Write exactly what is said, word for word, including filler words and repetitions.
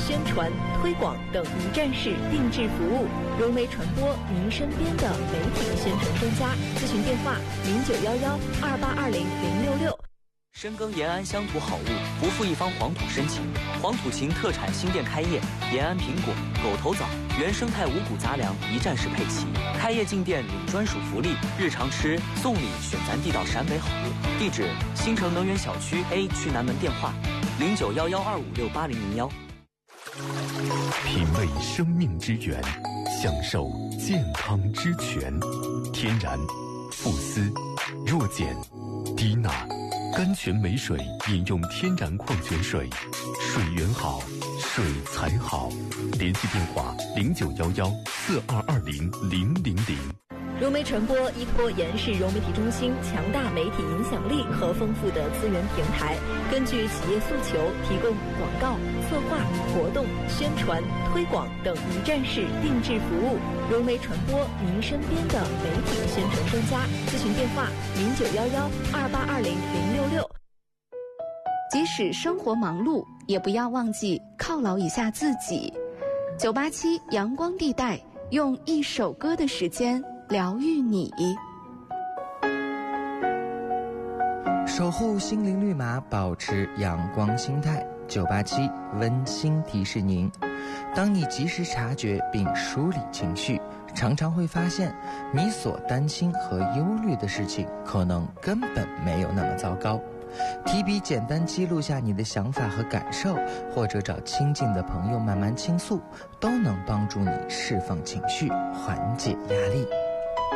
宣传、推广等一站式定制服务。融媒传播，您身边的媒体宣传专家。咨询电话：零九幺幺二八二零零六六。 深耕延安乡土好物，不负一方黄土深情。黄土芩特产新店开业，延安苹果、狗头枣、原生态五谷杂粮一站式配齐。开业进店领专属福利，日常吃送礼选咱地道陕北好物。地址：新城能源小区 A 区南门，电话：零九幺幺二五六八零零幺。 品味生命之源，享受健康之泉。天然、富斯、若碱、低钠。甘泉美水饮用天然矿泉水，水源好，水才好。联系电话：零九幺幺四二二零零零零。 融媒传播依托延安市融媒体中心强大媒体影响力和丰富的资源平台，根据企业诉求，提供广告、策划、活动、宣传、推广等一站式定制服务。融媒传播，您身边的媒体宣传专家。咨询电话：零九幺幺二八二零零六六。 即使生活忙碌，也不要忘记犒劳一下自己。九八七阳光地带，用一首歌的时间疗愈你。 守护心灵绿码，保持阳光心态。九八七温馨提示您：当你及时察觉并梳理情绪，常常会发现你所担心和忧虑的事情可能根本没有那么糟糕。提笔简单记录下你的想法和感受，或者找亲近的朋友慢慢倾诉，都能帮助你释放情绪，缓解压力。